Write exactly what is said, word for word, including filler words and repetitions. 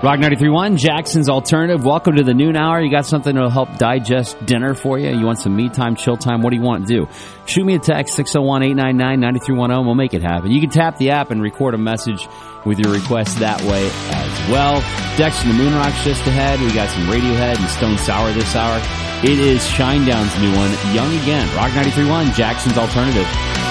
Rock ninety-three point one, Jackson's Alternative. Welcome to the noon hour. You got something to help digest dinner for you? You want some me time, chill time? What do you want to do? Shoot me a text, six oh one, eight nine nine, nine three one zero. We'll make it happen. You can tap the app and record a message with your request that way as well. Dex from the Moon Rocks just ahead. We got some Radiohead and Stone Sour this hour. It is Shinedown's new one, Young Again. Rock ninety-three point one, Jackson's Alternative.